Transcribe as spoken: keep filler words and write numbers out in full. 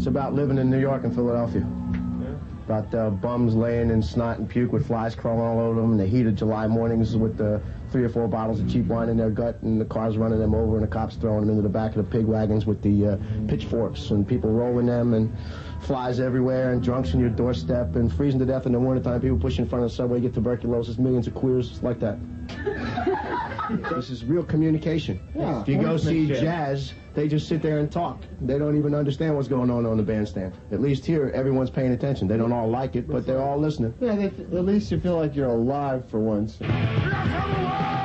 It's about living in New York and Philadelphia. Yeah. About uh, bums laying in snot and puke with flies crawling all over them in the heat of July mornings with the three or four bottles of cheap wine in their gut and the cars running them over and the cops throwing them into the back of the pig wagons with the uh, pitchforks and people rolling them and flies everywhere and drunks on your doorstep and freezing to death in the wintertime. People push in front of the subway, get tuberculosis, millions of queers like that. This is real communication. Yeah, if you go see jazz, they just sit there and talk. They don't even understand what's going on on the bandstand. At least here, everyone's paying attention. They don't all like it, but they're all listening. Yeah, at least you feel like you're alive for once. Let's have a